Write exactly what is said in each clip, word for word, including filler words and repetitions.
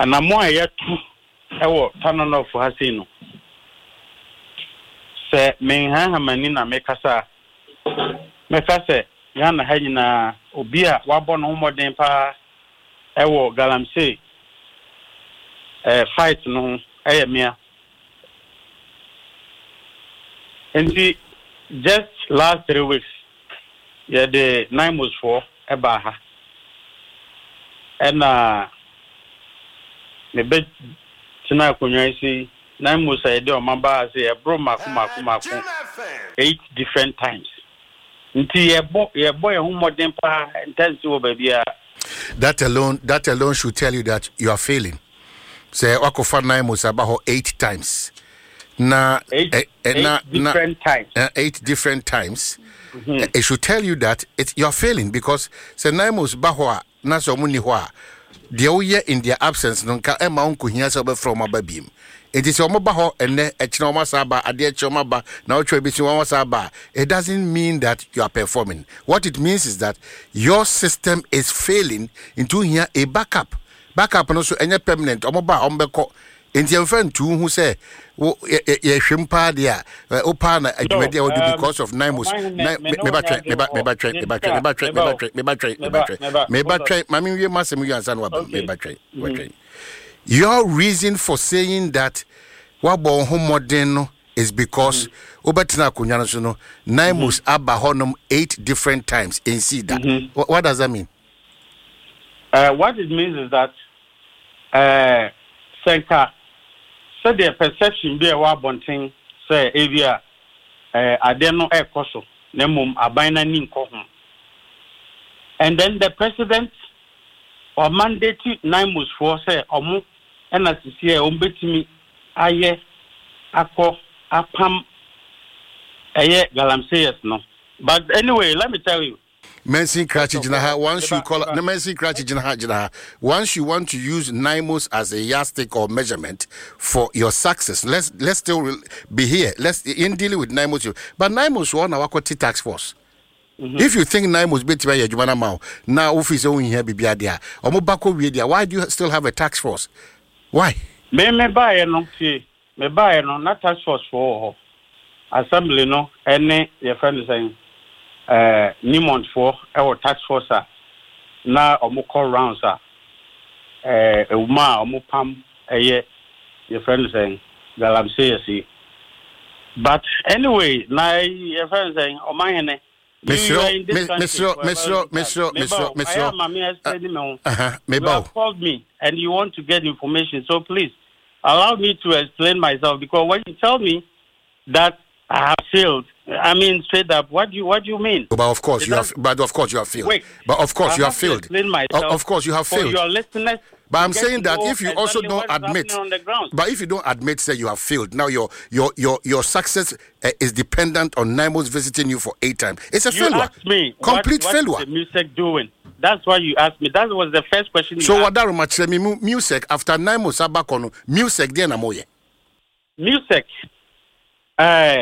anamo aye tu ewo tanono fo hase no se men ha hamani na mekasa mekasa ya na ha nyina obi a wabɔ no homoden pa ewo galamsey eh fight no eye mia and just last three weeks yeah the nine was for eba ha and uh me be tina konwa isi nine was say de o mamba say e bro maku maku maku eight different times nti ye bo ye bo ye homoden pa intense wo ba bia. That alone that alone should tell you that you are failing. Say wakofa nine was about eight times. Na eight, eh, eh, eight na, different na, times. Uh, eight different times. Mm-hmm. Uh, it should tell you that it you are failing because say nine was bahwa na so muni hwa. The oye in their absence no ka ema unko hia se be from ababim. It is omoba ho ene echina omasaba ade echoma ba na otwe bi si omasaba. It doesn't mean that you are performing. What it means is that your system is failing into here a backup. Backup no so enye permanent omoba ombeko enti emfa tu hu say ye hwempa de a opa na adwumade a wodu because of nine mos me ba twen me ba me ba twen me ba twen me ba twen me ba twen me ba twen me ba twen me ba twen mami wie masem yu ansa no ba me ba twen we twen. Your reason for saying that wabo homodin no is because obetina akonya no so no nine mos aba honum eight different times in see that. What, what does that mean? Uh, what it means is that uh Senka so the perception be a wabonting say area uh adeno e koso na mum abana ni nko ho, and then the president or mandate nine months for say omo na sisi e ombetimi aye akọ apam eye galamsey no. But anyway, let me tell you, Mensin Krachi Jinaha, once you call the Mensin Krachi Jinaha Jinaha, once you want to use Naimos as a yardstick or measurement for your success, let's let's still be here. Let's in dealing with Naimos. But Naimos one our tax force. Mm-hmm. If you think Naimos beat by Jumana Mao, now office own here Bibiadia, or Mobako Media, why do you still have a tax force? Why? Me me buy no me buy no not tax force for assembly no any your friend saying uh Nimont for our tax force na omo call rounds ah eh uma omo pam eye your friend saying galamsey. But anyway na your friend saying o man ne Mister Mister Mister Mister Mister Mister uh-huh you have called me and you want to get information, so please allow me to explain myself, because when you tell me that I have failed, I mean straight up, what do you what do you mean? But of course you have but of course you have failed. Wait, but of course I you have, have failed. Myself of course you have for failed. Your listeners, but I'm saying that if you also don't admit, but if you don't admit, say you have failed, now your your your your success uh, is dependent on Naimos visiting you for eight times. It's a you failure. Asked me, complete what, failure. What is the music doing? That's why you asked me. That was the first question you so asked. what that much me music after Naimos abakono music there na moye. Music, uh,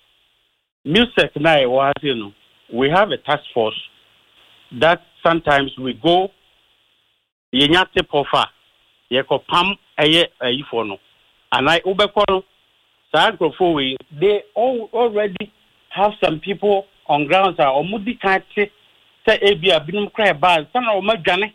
music now was you know we have a task force that sometimes we go. Yenyate pofa yeko pam eye ayi for no and I ubeko no sa agrofo we they all already have some people on grounds are omudi kate say ebia binum cry bad sana o madwane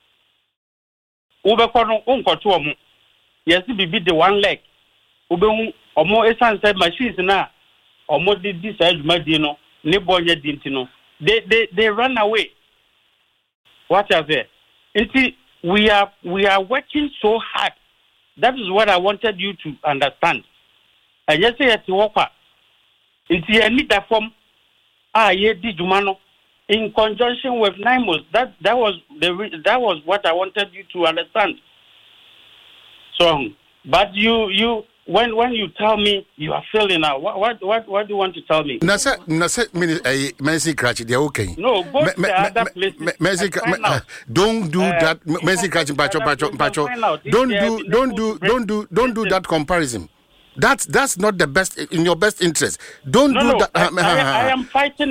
ubeko no unkoto omo yes bibi the one leg ubehu omo esan say machines na omo di this adumadi no ne bonya dinti no they they they run away. What are they? Inti we are we are working so hard. That is what I wanted you to understand. I just say at work. Inti any that form ah ye di jumano in conjunction with Naimos. That that was the that was what I wanted you to understand. So, but you you when when you tell me you are failing now, what what what, what do you want to tell me? Nasa nasa mini eh Mercy Krachi they okay. No, go to the other place. Mercy don't do that. Mercy Krachi pacho pacho pacho. Don't do don't do don't do don't do that comparison. That's that's not the best in your best interest. Don't do that. I am fighting